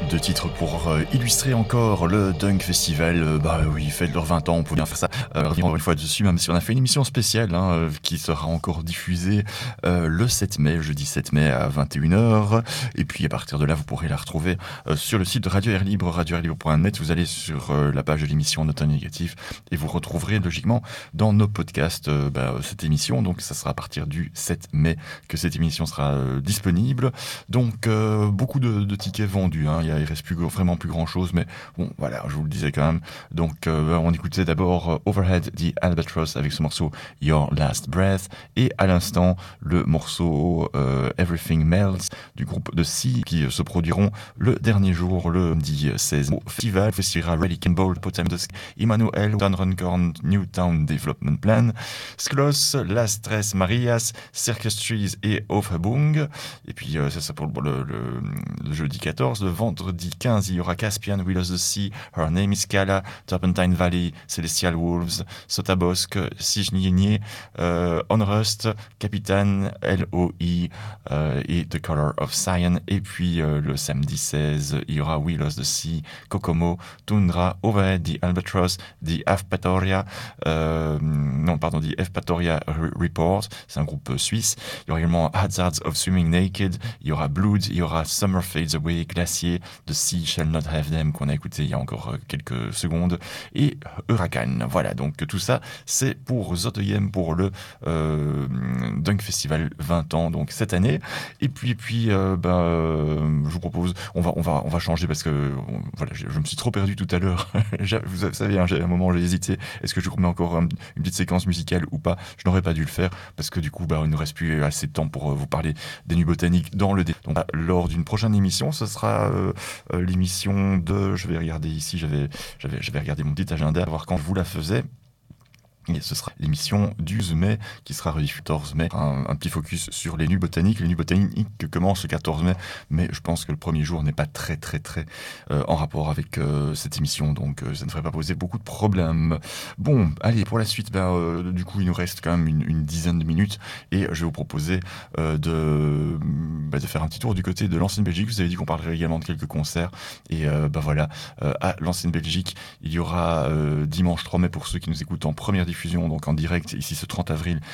Deux titres pour illustrer encore le Dunk Festival. Bah oui, faites leurs 20 ans, on peut bien faire ça. Revenir encore une fois dessus, même si on a fait une émission spéciale qui sera encore diffusée le 7 mai, jeudi 7 mai à 21h. Et puis à partir de là, vous pourrez la retrouver sur le site de Radio Air Libre, radioairlibre.net. Vous allez sur la page de l'émission Note négatif et vous retrouverez logiquement dans nos podcasts cette émission. Donc ça sera à partir du 7 mai que cette émission sera disponible. Donc beaucoup de tickets vendus, il reste vraiment plus grand chose, mais bon voilà, je vous le disais quand même. Donc on écoutait d'abord Overhead the Albatross avec ce morceau Your Last Breath, et à l'instant le morceau Everything Melts du groupe de Sea, qui se produiront le dernier jour, le samedi 16 au festival Rally Kimball, Potemdusk, Emmanuel, Runcorn, Newtown Development Plan, Sklos, Las Tres Marias, Circus Trees et Aufhebung. Et puis ça pour le jeudi 14. Le vendredi 15, il y aura Caspian, Will of the Sea, Her Name is Kala, Turpentine Valley, Celestial Wolves, Sotabosk, Sijnienie, Onrust, Capitaine, LOI et The Color of Cyan. Et puis le samedi 16, il y aura Will of the Sea, Kokomo, Tundra, Overhead, The Albatross, The Evpatoria, The Evpatoria Report, c'est un groupe suisse. Il y aura également Hazards of Swimming Naked, il y aura Blood, il y aura Summer Fades Away, Glacier, The Sea Shall Not Have Them, qu'on a écouté il y a encore quelques secondes, et Huracan. Voilà, donc tout ça, c'est pour Zotoyem, pour le Dunk Festival 20 ans, donc cette année. Et puis je vous propose, on va changer parce que voilà, je me suis trop perdu tout à l'heure. Vous savez, à un moment j'ai hésité, est-ce que je remets encore une petite séquence musicale ou pas? Je n'aurais pas dû le faire parce que du coup il ne reste plus assez de temps pour vous parler des nuits botaniques dans le dé. Donc lors d'une prochaine émission, ce sera l'émission de, je vais regarder ici, j'avais regardé mon petit agenda, voir quand je vous la faisais. Et ce sera l'émission du 12 mai qui sera rediffusée le 14 mai. Un petit focus sur les nuits botaniques. Les nuits botaniques commencent le 14 mai, mais je pense que le premier jour n'est pas très en rapport avec cette émission, donc ça ne devrait pas poser beaucoup de problèmes. Bon, allez, pour la suite, du coup, il nous reste quand même une dizaine de minutes et je vais vous proposer de faire un petit tour du côté de l'ancienne Belgique. Vous avez dit qu'on parlerait également de quelques concerts et voilà, à l'ancienne Belgique, il y aura dimanche 3 mai pour ceux qui nous écoutent en première diffusion, donc en direct, ici ce 30 avril,